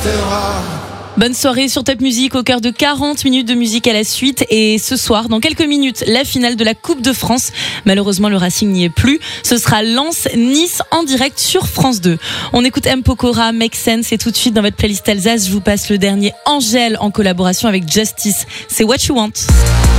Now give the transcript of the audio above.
restera. Bonne soirée sur Top Music, au cœur de 40 minutes de musique à la suite. Et ce soir, dans quelques minutes, la finale de la Coupe de France. Malheureusement, le Racing n'y est plus. Ce sera Lens-Nice en direct sur France 2. On écoute M. Pokora, Make Sense, et tout de suite dans votre playlist Alsace, je vous passe le dernier Angèle en collaboration avec Justice. C'est What You Want.